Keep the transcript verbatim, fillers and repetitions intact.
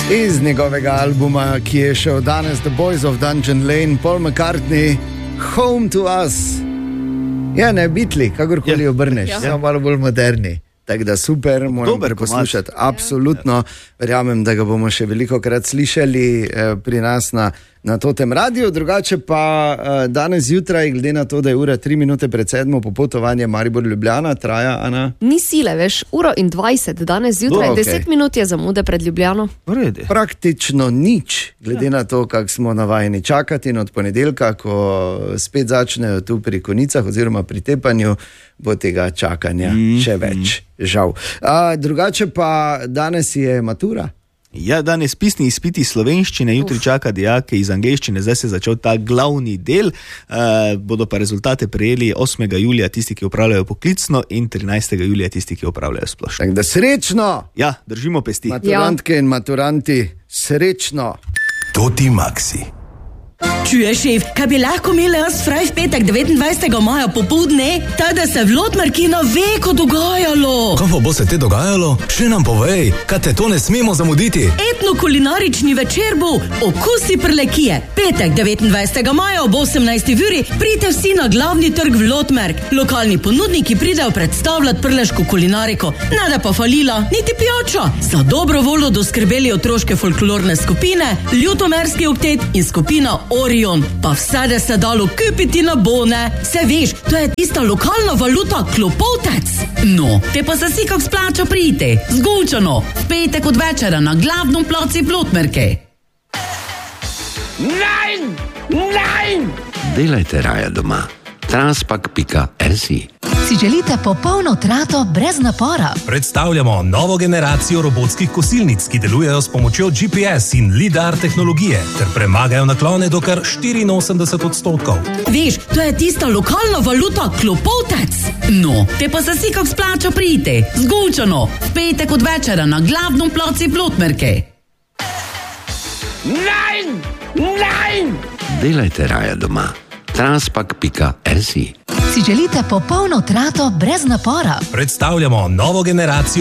Iz njegovega albuma, ki je šel danes, The Boys of Dungeon Lane, Paul McCartney, Home to Us. Ja, ne, Beatli, kakorkoli ja. obrneš, ja. Samo malo bolj moderni. Tako da super, moram poslušati. Absolutno, ja. Verjamem, da ga bomo še veliko krat slišali eh, pri nas na, na Totem radiju. Drugače pa eh, danes zjutraj, glede na to, da je ura tri minute pred sedmo, popotovanje Maribor-Ljubljana traja, Ana? Ni sile, veš, uro in dvajset danes zjutraj, Do, okay. deset minut je zamude pred Ljubljano. Vrede. Praktično nič, glede ja. na to, kak smo navajeni čakati in od ponedeljka, ko spet začnejo tu pri konicah oziroma pri tepanju, bo tega čakanja mm. še več. Žal. A, drugače pa danes je matura. Ja, danes pisni izpiti slovenščine, jutri Uf. čaka dijake iz angleščine, zdaj se je začel ta glavni del, uh, bodo pa rezultate prejeli osmega julija tisti, ki upravljajo poklicno in trinajstega julija tisti, ki upravljajo splošno. Tako da srečno! Ja, držimo pesti. Maturantke ja. in maturanti, srečno! Toti Maxi. Čuje, šef, kaj bi lahko imeli jaz fraj v petek devetindvajsetega maja popoldne, tada se v Lotmarkino veko dogajalo. Kaj pa bo se te dogajalo? Še nam povej, kaj te to ne smemo zamuditi. Etno-kulinarični večer bo Okusi Prlekije. Petek devetindvajsetega maja ob osemnajsti uri pridite vsi na glavni trg v Lotmark. Lokalni ponudniki pridejo predstavljati prleško kulinariko. Nada pa falila, niti pijača. Za dobro voljo doskrbeli otroške folklorne skupine, Ljutomerski oktet in skupina Orion, pa vse, da se dalo kupiti na bone. Se veš, to je tista lokalna valuta klopotec. No, te pa se si kak splača priti. Zgulčano, v petek od večera na glavnom placi v Lotmerke. Nein! Nein! Delajte raje doma. Transpak pika si. Si želite popolno trato brez napora? Predstavljamo novo generacijo robotskih kosilnic, ki delujejo s pomočjo G P S in lidar tehnologije ter premagajo naklone do kar štiriinosemdeset odstotkov. Veš, to je tista lokalna valuta klopotec. No, te pa se si kak splača priti. Zgulčano, v petek od večera na glavnom placi v Lotmerke. Nein! Nein! Delajte raje doma. Transpak pika si. Si želite popolno trato brez napora? Predstavljamo novo generacijo